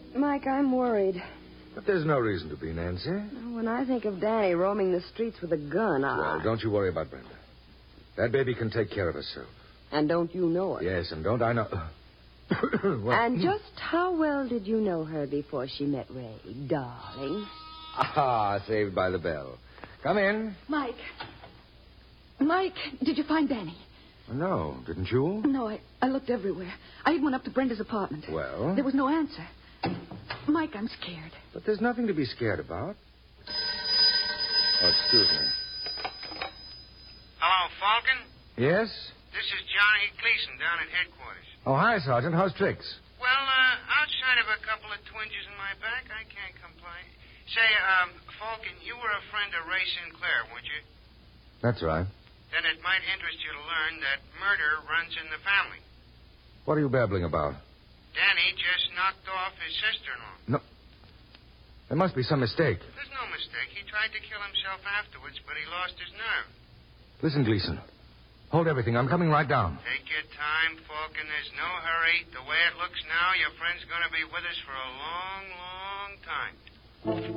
Mike, I'm worried. But there's no reason to be, Nancy. When I think of Danny roaming the streets with a gun, Well, don't you worry about Brenda. That baby can take care of herself. And don't you know it? Yes, and don't I know... Well, And just how well did you know her before she met Ray, darling? Saved by the bell. Come in. Mike, did you find Danny? No, didn't you? No, I looked everywhere. I even went up to Brenda's apartment. Well? There was no answer. Mike, I'm scared. But there's nothing to be scared about. Oh, excuse me. Hello, Falcon? Yes? This is Johnny Gleason down at headquarters. Oh, hi, Sergeant. How's Trix? Well, outside of a couple of twinges in my back, I can't complain. Say, Falcon, you were a friend of Ray Sinclair, weren't you? That's right. Then it might interest you to learn that murder runs in the family. What are you babbling about? Danny just knocked off his sister-in-law. No. There must be some mistake. There's no mistake. He tried to kill himself afterwards, but he lost his nerve. Listen, Gleason. Hold everything. I'm coming right down. Take your time, Falcon. There's no hurry. The way it looks now, your friend's going to be with us for a long, long time.